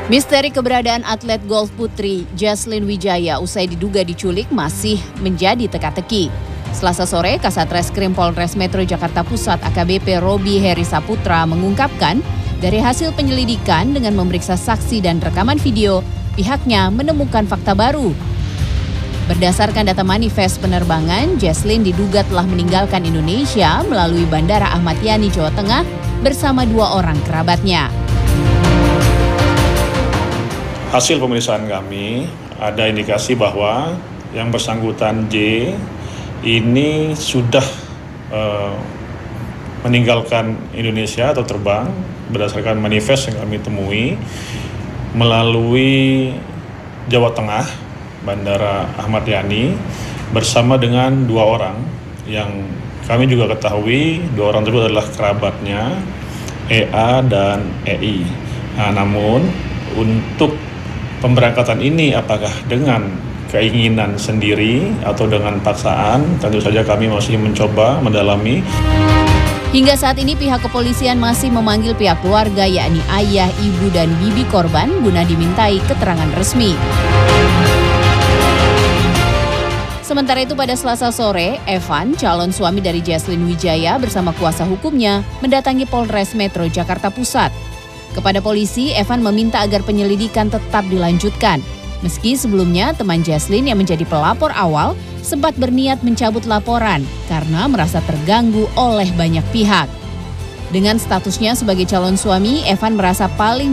Misteri keberadaan atlet golf putri Jesslyn Wijaya usai diduga diculik masih menjadi teka-teki. Selasa sore, Kasat Reskrim Polres Metro Jakarta Pusat AKBP Robi Heri Saputra mengungkapkan, dari hasil penyelidikan dengan memeriksa saksi dan rekaman video, pihaknya menemukan fakta baru. Berdasarkan data manifest penerbangan, Jesslyn diduga telah meninggalkan Indonesia melalui Bandara Ahmad Yani, Jawa Tengah bersama 2 orang kerabatnya. Hasil pemeriksaan kami ada indikasi bahwa yang bersangkutan J ini sudah meninggalkan Indonesia atau terbang berdasarkan manifest yang kami temui melalui Jawa Tengah, Bandara Ahmad Yani bersama dengan 2 orang yang kami juga ketahui 2 orang tersebut adalah kerabatnya EA dan EI. Namun untuk pemberangkatan ini apakah dengan keinginan sendiri atau dengan paksaan, tentu saja kami masih mencoba mendalami. Hingga saat ini pihak kepolisian masih memanggil pihak keluarga yakni ayah, ibu, dan bibi korban guna dimintai keterangan resmi. Sementara itu pada Selasa sore, Evan, calon suami dari Jesslyn Wijaya bersama kuasa hukumnya mendatangi Polres Metro Jakarta Pusat. Kepada polisi, Evan meminta agar penyelidikan tetap dilanjutkan. Meski sebelumnya teman Jesslyn yang menjadi pelapor awal sempat berniat mencabut laporan karena merasa terganggu oleh banyak pihak. Dengan statusnya sebagai calon suami, Evan merasa paling